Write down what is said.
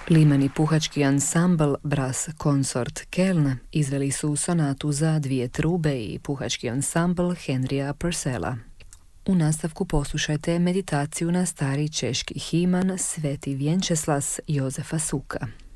Limeni puhački ansambl Brass Consort Keln izveli su sonatu za 2 trube i puhački ansambl Henrya Purcella. U nastavku poslušajte meditaciju na stari češki himan Sveti Vjenčeslas Jozefa Suka.